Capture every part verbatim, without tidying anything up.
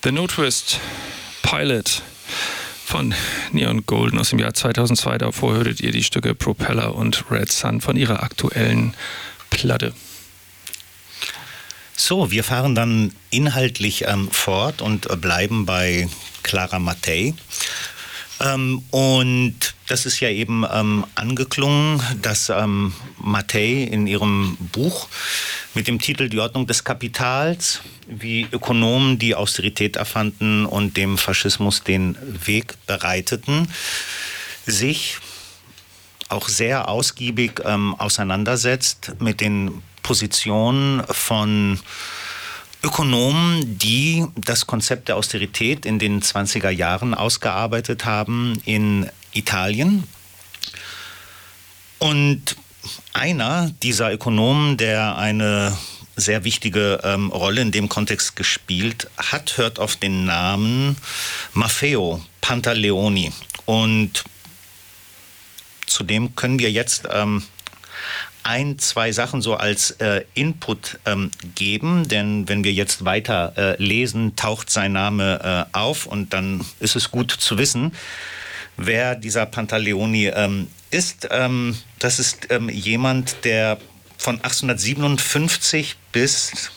The No Twist Pilot von Neon Golden aus dem Jahr zweitausendzwei. Davor hörtet ihr die Stücke Propeller und Red Sun von ihrer aktuellen Platte. So, wir fahren dann inhaltlich ähm, fort und äh, bleiben bei Clara Mattei. Ähm, und das ist ja eben ähm, angeklungen, dass ähm, Mattei in ihrem Buch mit dem Titel Die Ordnung des Kapitals, wie Ökonomen die Austerität erfanden und dem Faschismus den Weg bereiteten, sich auch sehr ausgiebig ähm, auseinandersetzt mit den Positionen von Ökonomen, die das Konzept der Austerität in den zwanziger Jahren ausgearbeitet haben in Italien. Und einer dieser Ökonomen, der eine sehr wichtige ähm, Rolle in dem Kontext gespielt hat, hört auf den Namen Maffeo Pantaleoni. Und zudem können wir jetzt ähm, ein, zwei Sachen so als äh, Input ähm, geben, denn wenn wir jetzt weiter äh, lesen, taucht sein Name äh, auf und dann ist es gut zu wissen, wer dieser Pantaleoni ähm, ist. Ähm, das ist ähm, jemand, der von achtzehnhundertsiebenundfünfzig bis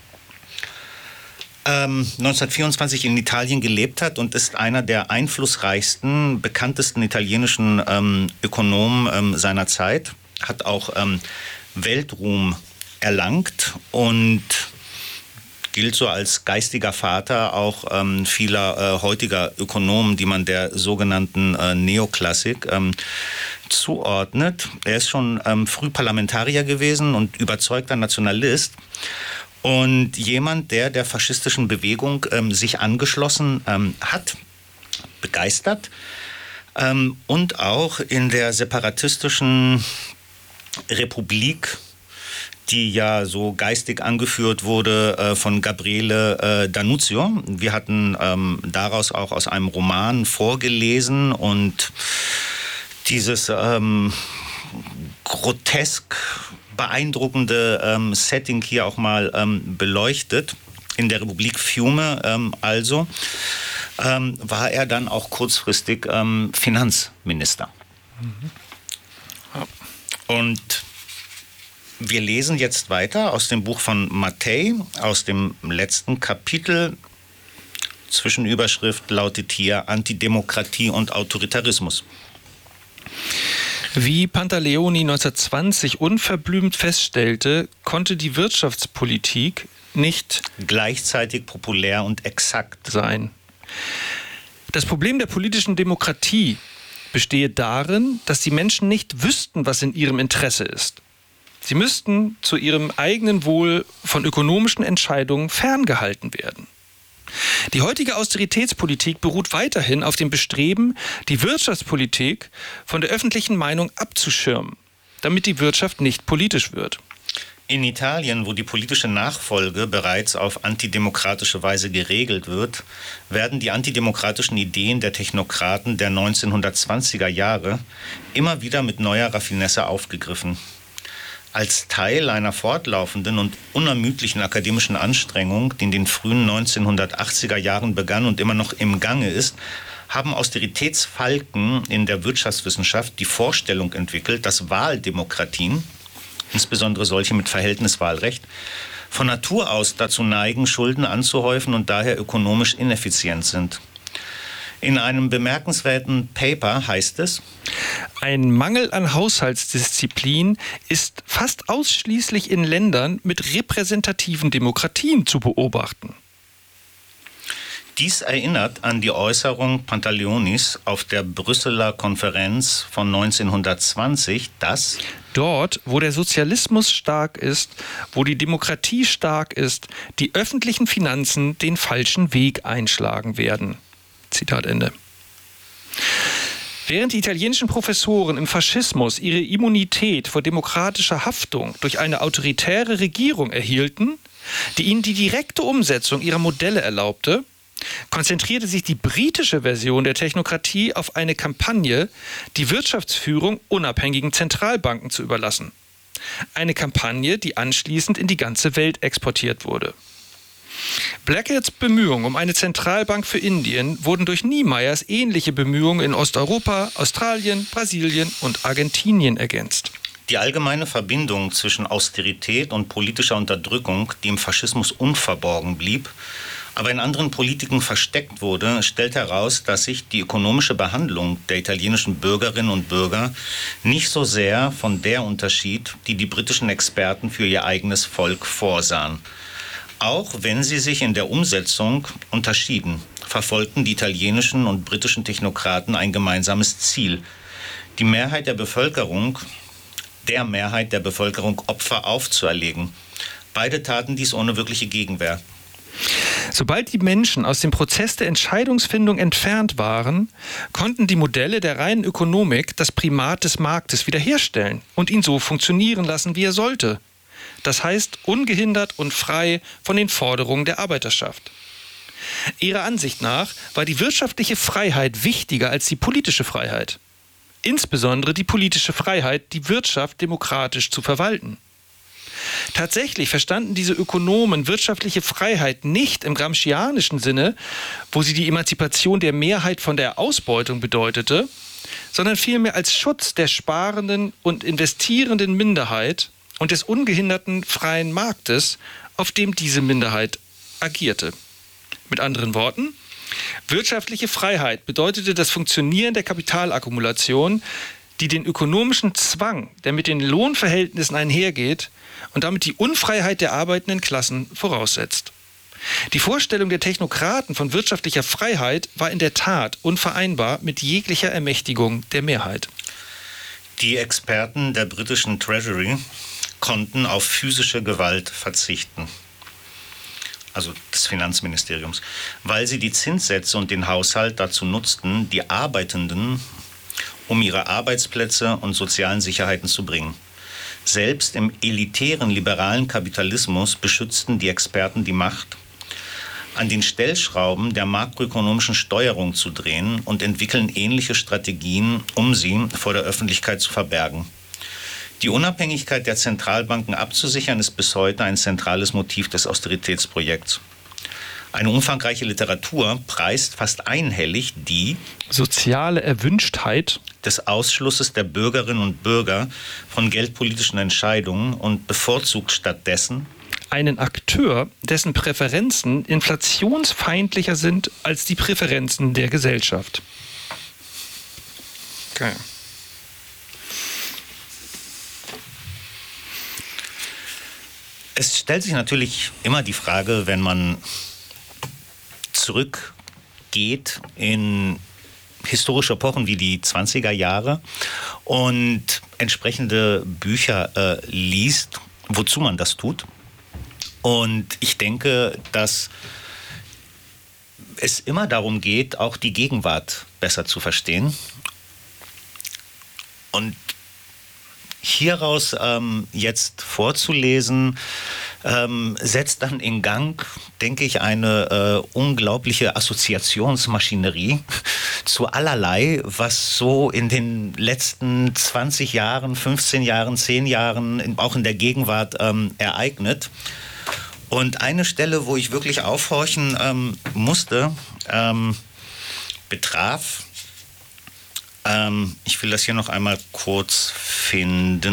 ähm, neunzehnhundertvierundzwanzig in Italien gelebt hat und ist einer der einflussreichsten, bekanntesten italienischen ähm, Ökonomen ähm, seiner Zeit. Hat auch ähm, Weltruhm erlangt und gilt so als geistiger Vater auch ähm, vieler äh, heutiger Ökonomen, die man der sogenannten äh, Neoklassik ähm, zuordnet. Er ist schon ähm, früh Parlamentarier gewesen und überzeugter Nationalist und jemand, der der faschistischen Bewegung ähm, sich angeschlossen ähm, hat, begeistert ähm, und auch in der separatistischen Republik, die ja so geistig angeführt wurde äh, von Gabriele äh, D'Annunzio. Wir hatten ähm, daraus auch aus einem Roman vorgelesen und dieses ähm, grotesk beeindruckende ähm, Setting hier auch mal ähm, beleuchtet. In der Republik Fiume ähm, also ähm, war er dann auch kurzfristig ähm, Finanzminister. Mhm. Ja. Und wir lesen jetzt weiter aus dem Buch von Mattei, aus dem letzten Kapitel. Zwischenüberschrift lautet hier Antidemokratie und Autoritarismus. Wie Pantaleoni neunzehnhundertzwanzig unverblümt feststellte, konnte die Wirtschaftspolitik nicht gleichzeitig populär und exakt sein. Das Problem der politischen Demokratie bestehe darin, dass die Menschen nicht wüssten, was in ihrem Interesse ist. Sie müssten zu ihrem eigenen Wohl von ökonomischen Entscheidungen ferngehalten werden. Die heutige Austeritätspolitik beruht weiterhin auf dem Bestreben, die Wirtschaftspolitik von der öffentlichen Meinung abzuschirmen, damit die Wirtschaft nicht politisch wird. In Italien, wo die politische Nachfolge bereits auf antidemokratische Weise geregelt wird, werden die antidemokratischen Ideen der Technokraten der neunzehnhundertzwanziger Jahre immer wieder mit neuer Raffinesse aufgegriffen. Als Teil einer fortlaufenden und unermüdlichen akademischen Anstrengung, die in den frühen neunzehnhundertachtziger Jahren begann und immer noch im Gange ist, haben Austeritätsfalken in der Wirtschaftswissenschaft die Vorstellung entwickelt, dass Wahldemokratien, insbesondere solche mit Verhältniswahlrecht, von Natur aus dazu neigen, Schulden anzuhäufen und daher ökonomisch ineffizient sind. In einem bemerkenswerten Paper heißt es: Ein Mangel an Haushaltsdisziplin ist fast ausschließlich in Ländern mit repräsentativen Demokratien zu beobachten. Dies erinnert an die Äußerung Pantaleonis auf der Brüsseler Konferenz von neunzehnhundertzwanzig, dass dort, wo der Sozialismus stark ist, wo die Demokratie stark ist, die öffentlichen Finanzen den falschen Weg einschlagen werden. Zitat Ende. Während die italienischen Professoren im Faschismus ihre Immunität vor demokratischer Haftung durch eine autoritäre Regierung erhielten, die ihnen die direkte Umsetzung ihrer Modelle erlaubte, konzentrierte sich die britische Version der Technokratie auf eine Kampagne, die Wirtschaftsführung unabhängigen Zentralbanken zu überlassen. Eine Kampagne, die anschließend in die ganze Welt exportiert wurde. Blacketts Bemühungen um eine Zentralbank für Indien wurden durch Niemeyers ähnliche Bemühungen in Osteuropa, Australien, Brasilien und Argentinien ergänzt. Die allgemeine Verbindung zwischen Austerität und politischer Unterdrückung, die im Faschismus unverborgen blieb, aber in anderen Politiken versteckt wurde, stellt heraus, dass sich die ökonomische Behandlung der italienischen Bürgerinnen und Bürger nicht so sehr von der unterschied, die die britischen Experten für ihr eigenes Volk vorsahen. Auch wenn sie sich in der Umsetzung unterschieden, verfolgten die italienischen und britischen Technokraten ein gemeinsames Ziel: die Mehrheit der Bevölkerung der Mehrheit der Bevölkerung Opfer aufzuerlegen. Beide taten dies ohne wirkliche Gegenwehr. Sobald die Menschen aus dem Prozess der Entscheidungsfindung entfernt waren, konnten die Modelle der reinen Ökonomik das Primat des Marktes wiederherstellen und ihn so funktionieren lassen, wie er sollte. Das heißt, ungehindert und frei von den Forderungen der Arbeiterschaft. Ihrer Ansicht nach war die wirtschaftliche Freiheit wichtiger als die politische Freiheit. Insbesondere die politische Freiheit, die Wirtschaft demokratisch zu verwalten. Tatsächlich verstanden diese Ökonomen wirtschaftliche Freiheit nicht im gramscianischen Sinne, wo sie die Emanzipation der Mehrheit von der Ausbeutung bedeutete, sondern vielmehr als Schutz der sparenden und investierenden Minderheit und des ungehinderten freien Marktes, auf dem diese Minderheit agierte. Mit anderen Worten: Wirtschaftliche Freiheit bedeutete das Funktionieren der Kapitalakkumulation, die den ökonomischen Zwang, der mit den Lohnverhältnissen einhergeht und damit die Unfreiheit der arbeitenden Klassen voraussetzt. Die Vorstellung der Technokraten von wirtschaftlicher Freiheit war in der Tat unvereinbar mit jeglicher Ermächtigung der Mehrheit. Die Experten der britischen Treasury konnten auf physische Gewalt verzichten, also des Finanzministeriums, weil sie die Zinssätze und den Haushalt dazu nutzten, die Arbeitenden um ihre Arbeitsplätze und sozialen Sicherheiten zu bringen. Selbst im elitären liberalen Kapitalismus beschützten die Experten die Macht, an den Stellschrauben der makroökonomischen Steuerung zu drehen und entwickeln ähnliche Strategien, um sie vor der Öffentlichkeit zu verbergen. Die Unabhängigkeit der Zentralbanken abzusichern, ist bis heute ein zentrales Motiv des Austeritätsprojekts. Eine umfangreiche Literatur preist fast einhellig die soziale Erwünschtheit des Ausschlusses der Bürgerinnen und Bürger von geldpolitischen Entscheidungen und bevorzugt stattdessen einen Akteur, dessen Präferenzen inflationsfeindlicher sind als die Präferenzen der Gesellschaft. Okay. Es stellt sich natürlich immer die Frage, wenn man zurückgeht in historische Epochen wie die zwanziger Jahre und entsprechende Bücher äh, liest, wozu man das tut. Und ich denke, dass es immer darum geht, auch die Gegenwart besser zu verstehen. Und hieraus ähm, jetzt vorzulesen, ähm, setzt dann in Gang, denke ich, eine äh, unglaubliche Assoziationsmaschinerie zu allerlei, was so in den letzten zwanzig Jahren, fünfzehn Jahren, zehn Jahren, in, auch in der Gegenwart ähm, ereignet. Und eine Stelle, wo ich wirklich aufhorchen ähm, musste, ähm, betraf, ähm, ich will das hier noch einmal kurz finden,